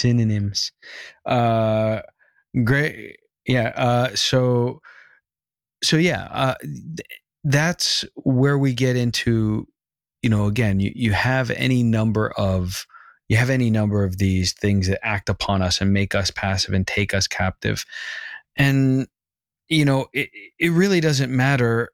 synonyms. Great. Yeah. So yeah, that's where we get into, again, you have any number of these things that act upon us and make us passive and take us captive. And, it really doesn't matter.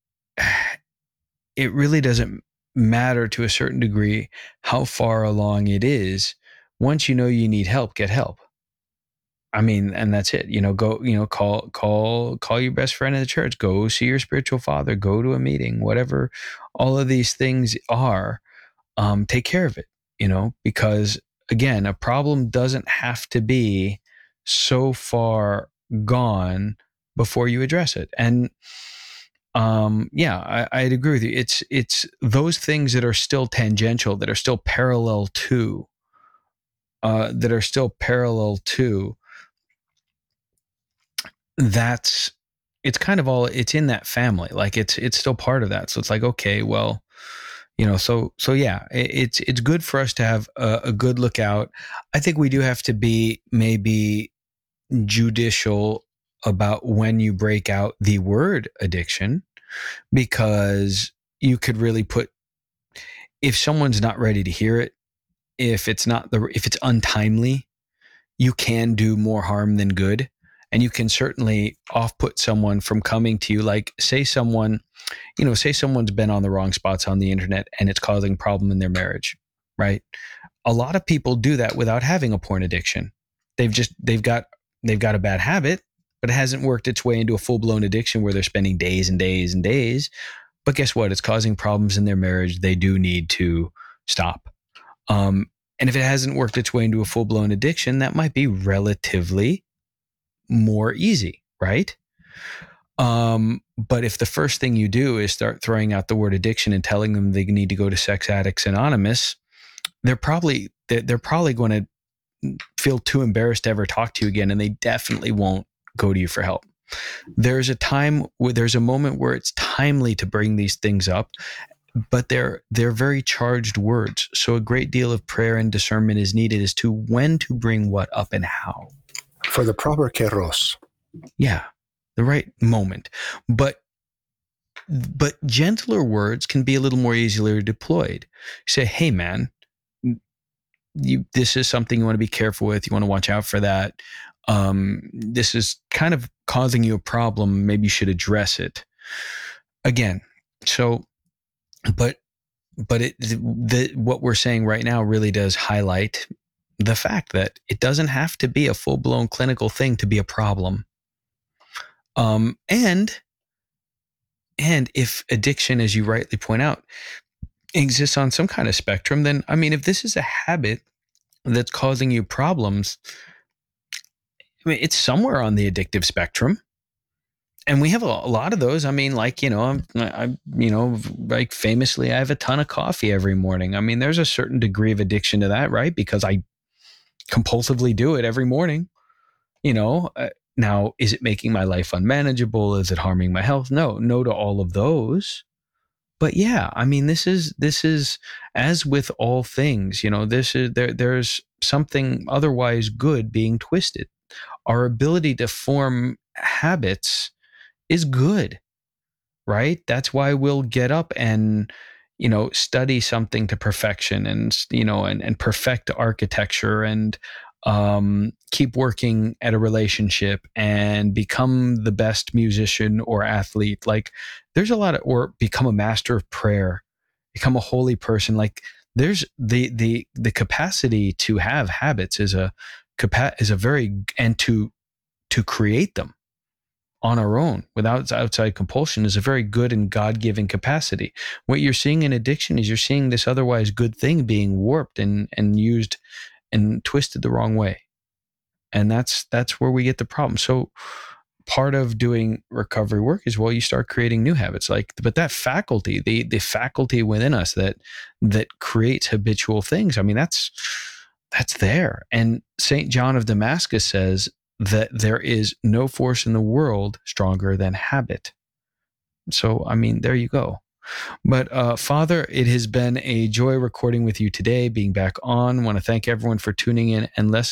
It really doesn't matter to a certain degree how far along it is. Once you know you need help, get help. I mean, and that's it. Go. Call your best friend in the church. Go see your spiritual father. Go to a meeting. Whatever, all of these things are. Take care of it. Because again, a problem doesn't have to be so far gone before you address it. And I'd agree with you. It's those things that are still tangential, that are still parallel to. It's kind of all, it's in that family. Like it's still part of that. So it's like, okay, well, so yeah, it's good for us to have a good look out. I think we do have to be maybe judicial about when you break out the word addiction, because you could really if someone's not ready to hear it, if it's untimely, you can do more harm than good. And you can certainly off-put someone from coming to you. Like say someone's been on the wrong spots on the internet and it's causing problem in their marriage, right? A lot of people do that without having a porn addiction. They've got a bad habit, but it hasn't worked its way into a full-blown addiction where they're spending days and days and days. But guess what? It's causing problems in their marriage. They do need to stop. And if it hasn't worked its way into a full-blown addiction, that might be relatively more easy, right? But if the first thing you do is start throwing out the word addiction and telling them they need to go to Sex Addicts Anonymous, they're probably going to feel too embarrassed to ever talk to you again, and they definitely won't go to you for help. There's a moment where it's timely to bring these things up, but they're very charged words. So a great deal of prayer and discernment is needed as to when to bring what up and how. For the proper kairos. Yeah, the right moment. But gentler words can be a little more easily deployed. Say, hey man, this is something you want to be careful with. You want to watch out for that. This is kind of causing you a problem. Maybe you should address it. Again, so, but what we're saying right now really does highlight the fact that it doesn't have to be a full-blown clinical thing to be a problem. And if addiction, as you rightly point out, exists on some kind of spectrum, then, I mean, if this is a habit that's causing you problems, I mean, it's somewhere on the addictive spectrum. And we have a lot of those. I mean, like, like famously, I have a ton of coffee every morning. I mean, there's a certain degree of addiction to that, right? Because I compulsively do it every morning. Now, is it making my life unmanageable? Is it harming my health? No to all of those. But yeah, I mean, this is as with all things, there's something otherwise good being twisted. Our ability to form habits is good, right? That's why we'll get up and, study something to perfection and, and perfect architecture and keep working at a relationship and become the best musician or athlete. Like there's a lot or become a master of prayer, become a holy person. Like there's the capacity to have habits is a very, and to create them on our own without outside compulsion is a very good and God-given capacity. What you're seeing in addiction is you're seeing this otherwise good thing being warped and used and twisted the wrong way. And that's where we get the problem. So part of doing recovery work is, well, you start creating new habits. But that faculty, the faculty within us that creates habitual things, I mean, that's there. And St. John of Damascus says that there is no force in the world stronger than habit. So, I mean, there you go. But Father, it has been a joy recording with you today, being back on. I want to thank everyone for tuning in and listening.